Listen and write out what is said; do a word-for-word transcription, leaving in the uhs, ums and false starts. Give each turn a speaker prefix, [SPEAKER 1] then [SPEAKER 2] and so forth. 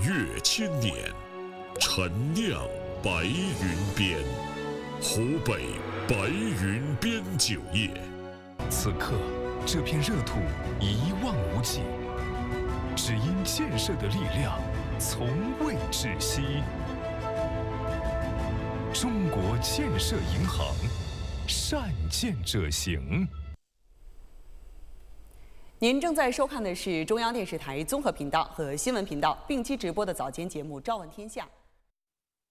[SPEAKER 1] 阅千年，陈酿白云边，湖北白云边酒业。
[SPEAKER 2] 此刻，这片热土一望无际，只因建设的力量从未止息。中国建设银行，善建者行。
[SPEAKER 3] 您正在收看的是中央电视台综合频道和新闻频道并期直播的早间节目《朝闻天下》。